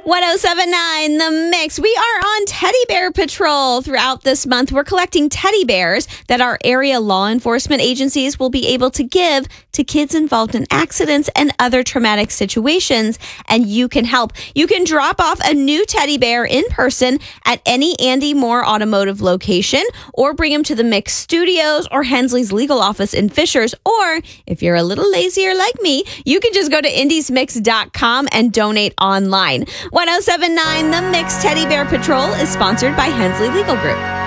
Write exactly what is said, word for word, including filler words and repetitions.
ten seventy-nine The Mix. We are on Teddy Bear Patrol throughout this month. We're collecting teddy bears that our area law enforcement agencies will be able to give to kids involved in accidents and other traumatic situations, and you can help. You can drop off a new teddy bear in person at any Andy Moore Automotive location, or bring him to the Mix Studios or Hensley's legal office in Fishers, or if you're a little lazier like me, you can just go to indies mix dot com and donate online. ten seventy-nine The Mix Teddy Bear Patrol is sponsored by Hensley Legal Group.